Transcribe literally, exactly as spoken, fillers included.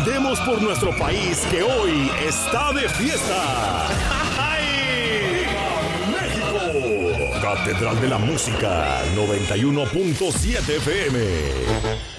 brindemos por nuestro país que hoy está de fiesta. ¡Viva México! Catedral de la Música, noventa y uno punto siete F M.